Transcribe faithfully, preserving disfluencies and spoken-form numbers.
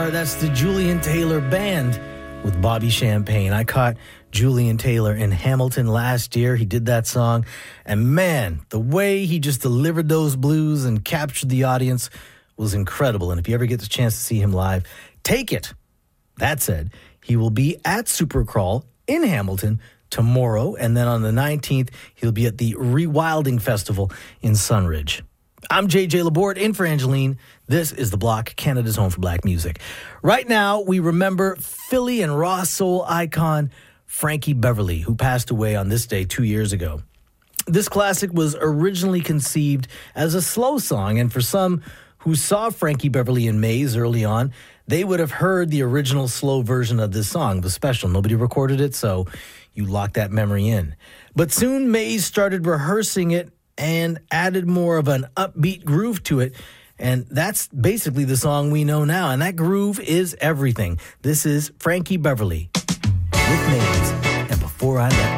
are. That's the Julian Taylor Band with Bobby Champagne. I caught Julian Taylor in Hamilton last year. He did that song. And man, the way he just delivered those blues and captured the audience was incredible. And if you ever get the chance to see him live, take it. That said, he will be at Supercrawl in Hamilton tomorrow. And then on the nineteenth, he'll be at the Rewilding Festival in Sunridge. I'm J J Laborde, in for Angeline. This is The Block, Canada's home for black music. Right now, we remember Philly and raw soul icon Frankie Beverly, who passed away on this day two years ago. This classic was originally conceived as a slow song, and for some who saw Frankie Beverly in Maze early on, they would have heard the original slow version of this song. It was special. Nobody recorded it, so you lock that memory in. But soon, Maze started rehearsing it and added more of an upbeat groove to it. And that's basically the song we know now. And that groove is everything. This is Frankie Beverly with Maze and Before I Left.